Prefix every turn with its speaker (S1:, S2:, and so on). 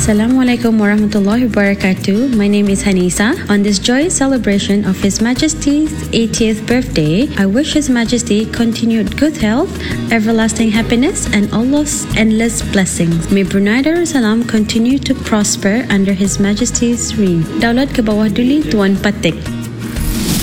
S1: Assalamualaikum warahmatullahi wabarakatuh. My name is Hanisa. On this joyous celebration of His Majesty's 80th birthday, I wish His Majesty continued good health, everlasting happiness, and Allah's endless blessings. May Brunei Darussalam continue to prosper under His Majesty's reign. Daulat ke bawah duli Tuan Patik.